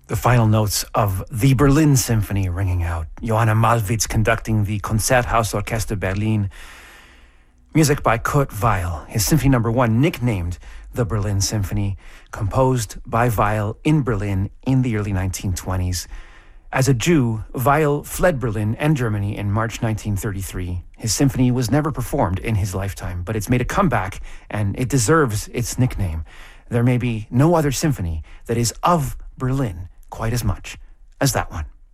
The final notes of the Berlin Symphony ringing out. Johanna Malwitz conducting the Konzerthausorchester Berlin. Music by Kurt Weill. His Symphony No. 1, nicknamed the Berlin Symphony, composed by Weill in Berlin in the early 1920s. As a Jew, Weill fled Berlin and Germany in March 1933. His symphony was never performed in his lifetime, but it's made a comeback, and it deserves its nickname. There may be no other symphony that is of Berlin quite as much as that one.